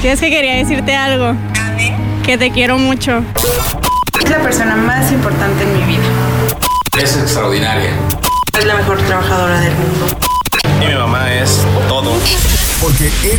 Es que quería decirte algo. Que te quiero mucho. Es la persona más importante en mi vida. Es extraordinaria. Es la mejor trabajadora del mundo. Y mi mamá es todo. Porque eres